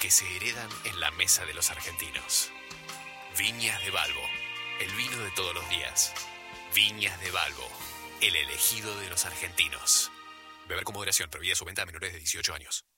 que se heredan en la mesa de los argentinos. Viñas de Balbo, el vino de todos los días. Viñas de Balbo, el elegido de los argentinos. Beber con moderación, prohibida su venta a menores de 18 años.